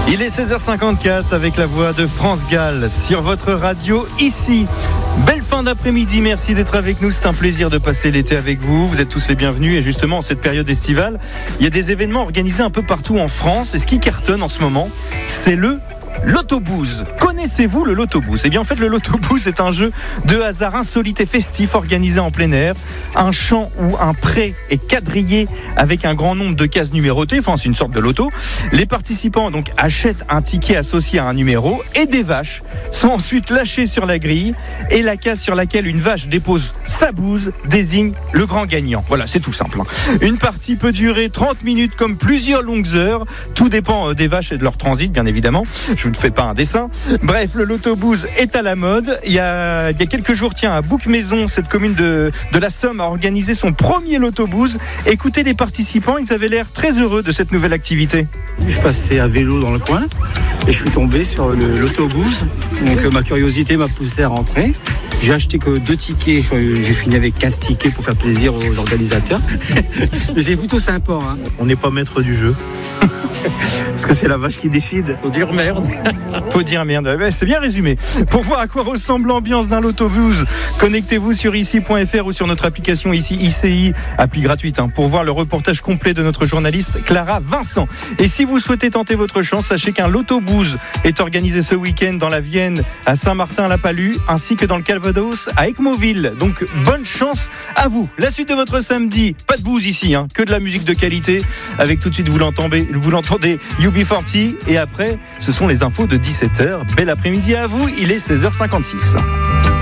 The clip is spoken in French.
Il est 16h54 avec la voix de France Gall sur votre radio ici. Belle fin d'après-midi, merci d'être avec nous, c'est un plaisir de passer l'été avec vous, vous êtes tous les bienvenus et justement en cette période estivale, il y a des événements organisés un peu partout en France et ce qui cartonne en ce moment, c'est le Lotobooz. Connaissez-vous le Lotobooz ? Eh bien en fait le Lotobooz est un jeu de hasard insolite et festif organisé en plein air. Un champ où un pré est quadrillé avec un grand nombre de cases numérotées, enfin c'est une sorte de loto. Les participants donc achètent un ticket associé à un numéro et des vaches sont ensuite lâchées sur la grille et la case sur laquelle une vache dépose sa bouse désigne le grand gagnant. Voilà, c'est tout simple. Une partie peut durer 30 minutes comme plusieurs longues heures. Tout dépend des vaches et de leur transit bien évidemment. Je ne fais pas un dessin. Bref, le Lotobooz est à la mode. Il y a quelques jours, à Bouc-Maison, cette commune de la Somme a organisé son premier Lotobooz. Écoutez les participants, ils avaient l'air très heureux de cette nouvelle activité. Je passais à vélo dans le coin et je suis tombé sur le Lotobooz. Donc ma curiosité m'a poussé à rentrer. J'ai acheté que 2 tickets, j'ai fini avec 15 tickets pour faire plaisir aux organisateurs. Mais c'est plutôt sympa. Hein. On n'est pas maître du jeu. Parce que c'est la vache qui décide. Faut dire merde. Faut dire merde, c'est bien résumé. Pour voir à quoi ressemble l'ambiance d'un Lotobooz, connectez-vous sur ici.fr ou sur notre application ici ICI, appli gratuite, pour voir le reportage complet de notre journaliste Clara Vincent. Et si vous souhaitez tenter votre chance, sachez qu'un Lotobooz est organisé ce week-end dans la Vienne, à Saint-Martin-la-Palue, ainsi que dans le Calvados, à Ecmoville. Donc bonne chance à vous. La suite de votre samedi, pas de bouse ici, que de la musique de qualité, avec tout de suite vous l'entendez UB40 et après ce sont les infos de 17h. Bel après-midi à vous, il est 16h56.